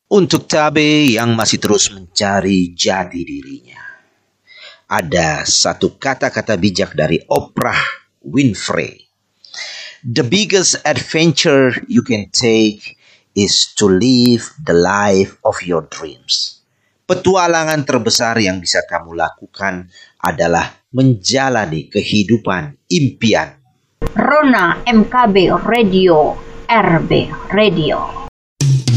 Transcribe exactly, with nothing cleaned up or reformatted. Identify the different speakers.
Speaker 1: Untuk Tabe yang masih terus mencari jati dirinya, ada satu kata-kata bijak dari Oprah Winfrey. The biggest adventure you can take is to live the life of your dreams. Petualangan terbesar yang bisa kamu lakukan adalah menjalani kehidupan impian.
Speaker 2: Rona M K B Radio, R B Radio.